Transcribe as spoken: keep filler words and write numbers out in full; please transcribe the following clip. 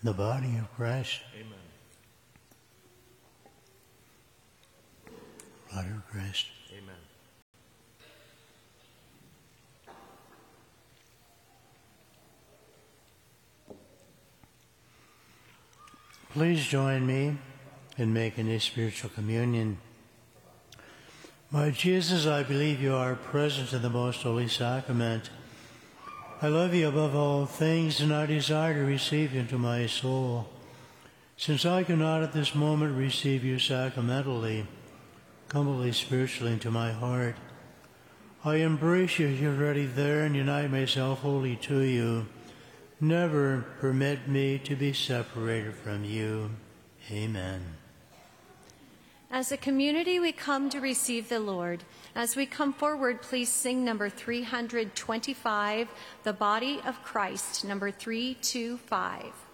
the body of Christ. Amen. Blood of Christ. Amen. Please join me in making a spiritual communion. My Jesus, I believe you are present in the most holy sacrament. I love you above all things, and I desire to receive you into my soul. Since I cannot at this moment receive you sacramentally, comely spiritually into my heart, I embrace you here ready there and unite myself wholly to you. Never permit me to be separated from you. Amen. As a community, we come to receive the Lord. As we come forward, please sing number three hundred twenty-five, The Body of Christ, number three two five.